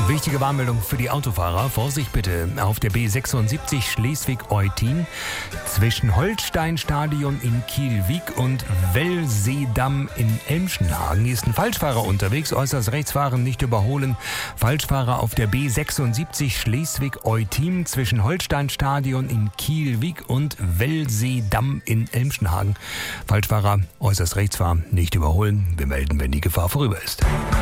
Wichtige Warnmeldung für die Autofahrer. Vorsicht bitte auf der B76 Schleswig-Eutin zwischen Holsteinstadion in Kielwijk und Wellseedamm in Elmschenhagen ist ein Falschfahrer unterwegs. Äußerst rechts fahren, nicht überholen. Falschfahrer auf der B76 Schleswig-Eutin zwischen Holsteinstadion in Kielwijk und Wellseedamm in Elmschenhagen. Falschfahrer äußerst rechts fahren, nicht überholen. Wir melden, wenn die Gefahr vorüber ist.